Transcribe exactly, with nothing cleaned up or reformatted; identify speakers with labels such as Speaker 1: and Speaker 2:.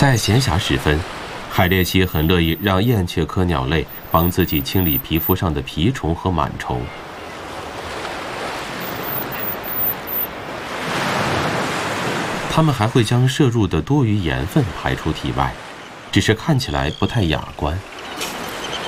Speaker 1: 在闲暇时分，海鬣蜥很乐意让燕雀科鸟类帮自己清理皮肤上的蜱虫和螨虫。它们还会将摄入的多余盐分排出体外，只是看起来不太雅观。